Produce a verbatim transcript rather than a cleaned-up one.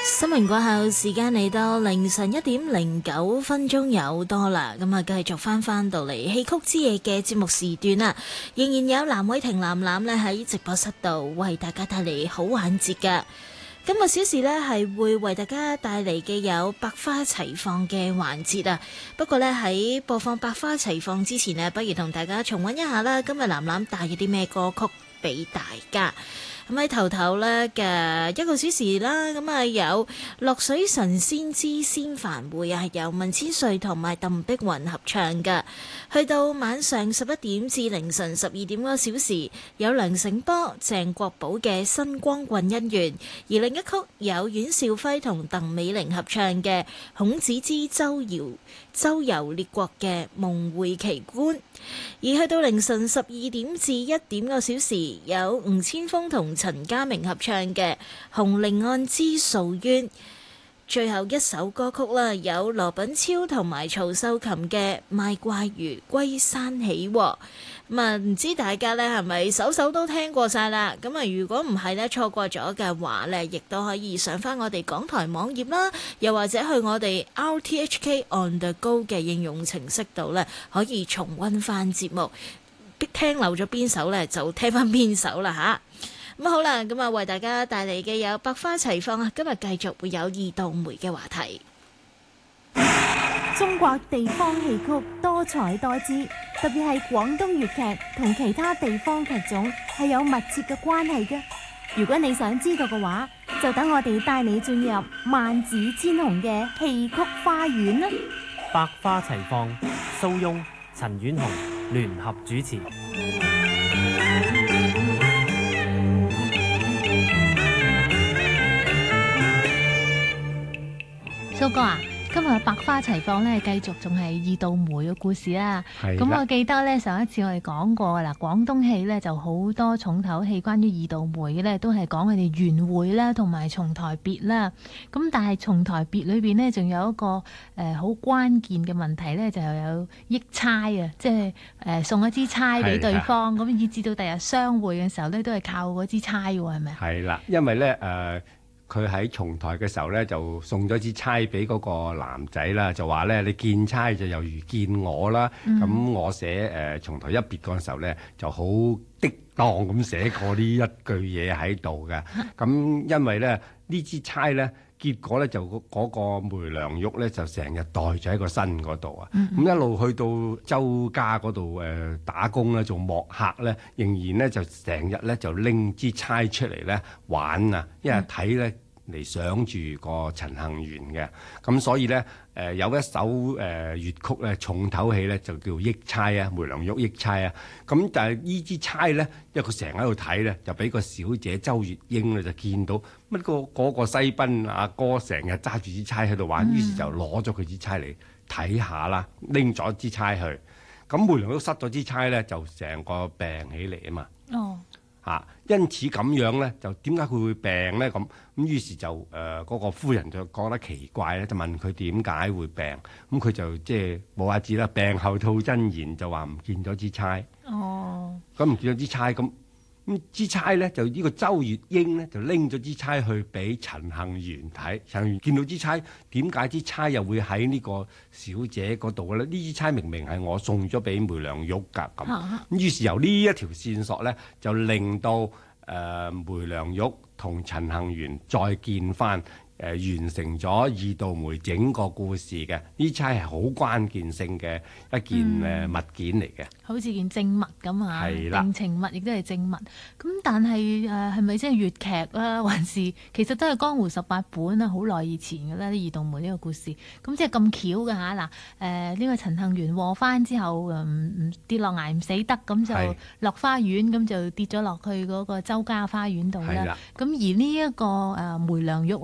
新聞過後，時間嚟到凌晨一點零九分鐘有多啦，咁啊繼續翻翻到嚟戲曲之夜嘅節目時段啦，仍然有藍偉霆藍藍呢喺直播室度為大家帶嚟好環節噶。今個小時呢係會為大家帶嚟嘅有百花齊放嘅環節啊。不過呢，喺播放百花齊放之前呢，不如同大家重溫一下啦，今日藍藍帶咗啲咩歌曲俾大家。咁喺頭頭咧嘅一個小時啦，咁啊有落水神仙之仙凡會啊，由文千歲同埋鄧碧雲合唱嘅。去到晚上十一點至凌晨十二點嗰個小時，有梁醒波、鄭國寶嘅新光棍姻緣，而另一曲有阮兆輝同鄧美玲合唱嘅孔子之周遊周遊列國嘅夢會奇觀。而去到凌晨十二點至一點個小時，有吳千峰同陳家明合唱嘅《紅菱岸之訴冤》。最後一首歌曲啦，有羅品超同埋曹秀琴嘅《賣怪魚歸山起》。咁啊，唔知大家呢係咪首首都聽過晒啦？咁啊，如果唔係呢，錯過咗嘅話呢，亦都可以上翻我哋港台網頁啦，又或者去我哋 R T H K On The Go 嘅應用程式度呢，可以重溫翻節目。聽漏咗邊首呢，就聽翻邊首啦吓。咁好啦，咁啊為大家帶嚟嘅有百花齊放啊！今日繼續會有二道梅嘅話題。 中國地方戲曲多彩多姿，特別係廣東粵劇同其他地方劇種係有密切嘅關係嘅。如果你想知道嘅話，就等我哋帶你進入萬紫千紅嘅戲曲花園啦！ 百花齊放，蘇翁、陳婉紅聯合主持。 蘇哥啊，今日百花齊放咧，繼續仲係二道梅嘅故事啦。咁我記得咧，上一次我哋講過啦，廣東戲咧就好多重頭戲，關於二道梅嘅咧，都係講佢哋緣會啦，同埋重台別啦。咁但係重台別裏邊呢，仲有一個誒好、呃、關鍵嘅問題咧，就有益差啊，即係誒、呃、送一支差俾對方，咁以至到第日相會嘅時候咧，都係靠嗰支差喎，係咪啊？ 係啦，因為咧誒。呃佢喺重台嘅時候咧，就送咗支差俾嗰個男仔啦，就話咧你見差就猶如見我啦。咁、嗯、我寫誒、呃、重台一別嗰陣時候咧，就好適當咁寫過呢一句嘢喺度嘅。咁因為咧呢支差咧，結果咧就嗰個梅良玉咧就成日袋咗喺個身嗰度啊。咁、嗯嗯、一路去到周家嗰度誒打工咧，做幕客咧，仍然咧就成日咧就拎支差出嚟咧玩啊，因為睇咧嚟想住個陳幸元嘅。咁所以咧誒、呃、有一首誒粵、呃、曲咧重頭戲咧就叫益差啊，梅良玉益差啊。咁但係呢支差咧，因為佢成日喺度睇咧，就俾個小姐周月英咧就見到乜個嗰個西賓阿哥成日揸住支差喺度玩，於、嗯、是就攞咗佢支差嚟睇下啦，拎咗支差去。咁梅良玉失咗支差咧，就成個病起嚟啊嘛。哦。嚇、啊，因此咁樣咧，就點解佢會病咧？咁咁於是就誒嗰、呃那個夫人就覺得奇怪咧，就問佢點解會病。咁佢就即係冇話字啦，病後吐真言，就話唔見咗支差。哦。咁唔見咗支差咁。咁支差咧就呢個周月英咧就拎咗支差去俾陳幸元睇，陳幸元見到支差，點解支差又會喺呢個小姐嗰度咧？呢支差明明係我送咗俾梅良玉㗎咁。咁於是由呢一條線索咧，就令到誒、呃、梅良玉同陳幸元再見翻。誒、呃、完成咗二道梅整個故事嘅，呢差係好關鍵性嘅一件誒、嗯呃、物件嚟嘅，好似件證物咁啊，定情物亦都係證物。咁但係誒係咪即係粵劇啦，還是其實都係江湖十八本啦，好耐以前嘅啦，啲二道梅呢個故事。咁即係咁巧嘅嚇嗱，誒、呃、呢、呢個陳幸元禍翻之後唔唔跌落崖唔死得，咁就落花園，咁就跌咗落去嗰個周家花園度啦。咁而呢、呢、一個誒、呃、梅良玉